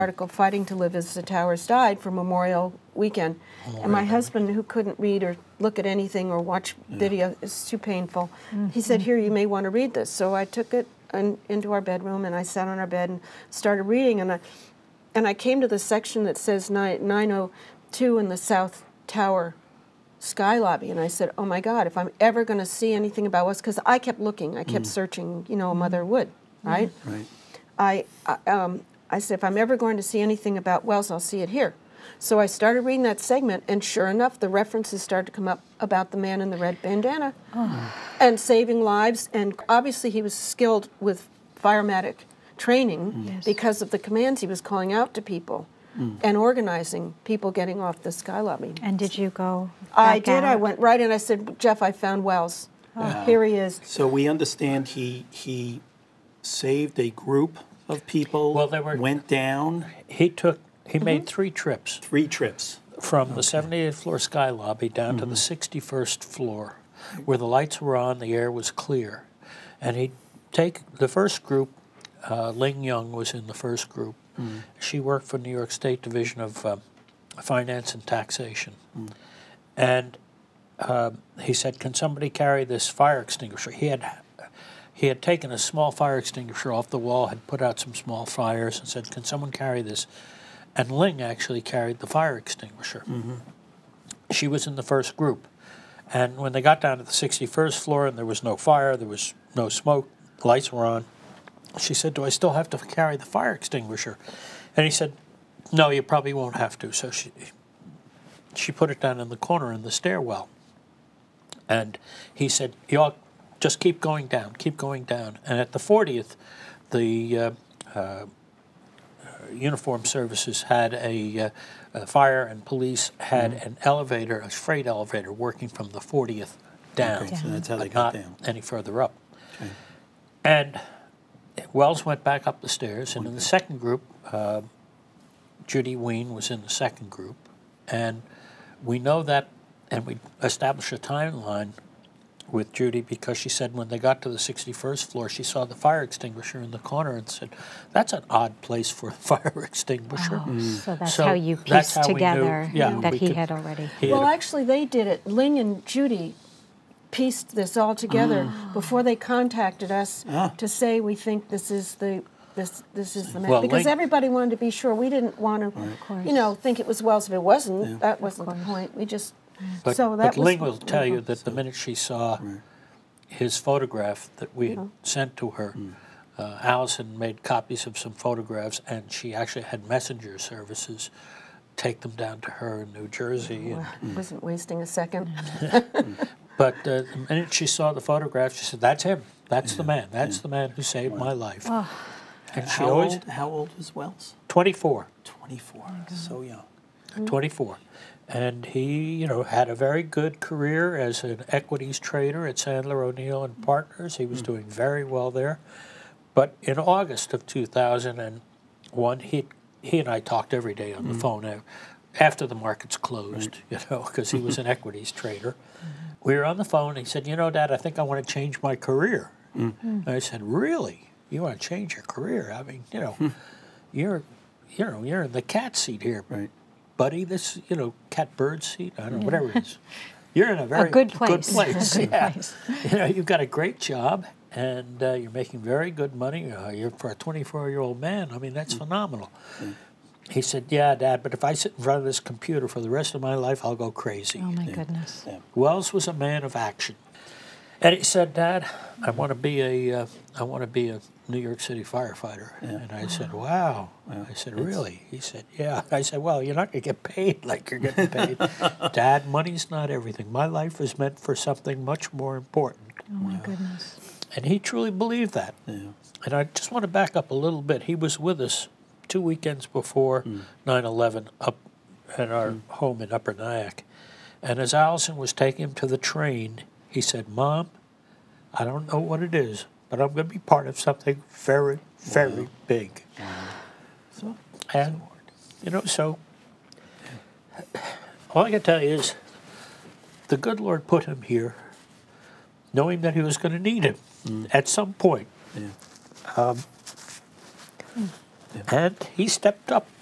article, Fighting to Live as the Towers Died, for Memorial Weekend. And my husband, who couldn't read or look at anything or watch video, it's too painful, he said, here, you may want to read this. So I took it into our bedroom, and I sat on our bed and started reading. And I came to the section that says 902 in the South Tower Sky Lobby, and I said, oh my God, if I'm ever going to see anything about Wells, because I kept looking, I kept searching, you know, a mother would, right? Right. I said, if I'm ever going to see anything about Wells, I'll see it here. So I started reading that segment, and sure enough, the references started to come up about the man in the red bandana and saving lives, and obviously he was skilled with firematic training because of the commands he was calling out to people. And organizing people getting off the Sky Lobby. And did you go I back did. out? I went right in. I said, Jeff, I found Wells. Here he is. So we understand he saved a group of people. Well, they went down. He made 3 trips. 3 trips. From the 78th floor Sky Lobby down to the 61st floor, where the lights were on, the air was clear. And he'd take the first group, Ling Young was in the first group. She worked for New York State Division of Finance and Taxation. And he said, can somebody carry this fire extinguisher? He had taken a small fire extinguisher off the wall, had put out some small fires, and said, can someone carry this? And Ling actually carried the fire extinguisher. She was in the first group. And when they got down to the 61st floor and there was no fire, there was no smoke, the lights were on, she said, do I still have to carry the fire extinguisher? And he said, no, you probably won't have to. So she put it down in the corner in the stairwell. And he said, you ought just keep going down, keep going down. And at the 40th, the uniformed services had a fire and police had an elevator, a freight elevator, working from the 40th down. Okay, so that's how they but got not down. any further up. Okay. And Wells went back up the stairs, and in the second group, Judy Ween was in the second group. And we know that, and we established a timeline with Judy because she said when they got to the 61st floor, she saw the fire extinguisher in the corner and said, that's an odd place for a fire extinguisher. So that's how you that's pieced how we knew- together that we he could- had already. he had Well, actually, they did it. Ling and Judy pieced this all together before they contacted us to say we think this is the man. Well, because Ling- everybody wanted to be sure. We didn't want to, you know, think it was Wells. If it wasn't, that wasn't the point. We just But, so that but was Ling will tell you that the minute she saw his photograph that we had sent to her, Allison made copies of some photographs, and she actually had messenger services take them down to her in New Jersey. And, wasn't wasting a second. but the minute she saw the photograph, she said, that's him. That's the man. That's the man who saved my life. And she always, How old was Wells? 24. 24. So young. 24. And he, you know, had a very good career as an equities trader at Sandler O'Neill and Partners. He was doing very well there. But in August of 2001, he and I talked every day on the phone after the markets closed, you know, because he was an equities trader. We were on the phone, and he said, you know, Dad, I think I want to change my career. And I said, really? You want to change your career? I mean, you know, you're in the cat seat here. Right. Buddy, this, you know, cat-bird seat, I don't know, whatever it is. You're in a very good place. place. A good yeah. place. You know, you've got a great job, and you're making very good money. You're for a 24-year-old man. I mean, that's phenomenal. He said, yeah, Dad, but if I sit in front of this computer for the rest of my life, I'll go crazy. Oh, my goodness. Wells was a man of action. And he said, Dad, I want to be a New York City firefighter. And I said, wow. I said, really? He said, yeah. I said, well, you're not going to get paid like you're getting paid. Dad, money's not everything. My life is meant for something much more important. Oh, my goodness. And he truly believed that. And I just want to back up a little bit. He was with us 2 weekends before 9/11 up at our home in Upper Nyack. And as Allison was taking him to the train, he said, Mom, I don't know what it is, but I'm going to be part of something very, very big. So, And, you know, so all I can tell you is the good Lord put him here knowing that he was going to need him at some point. And he stepped up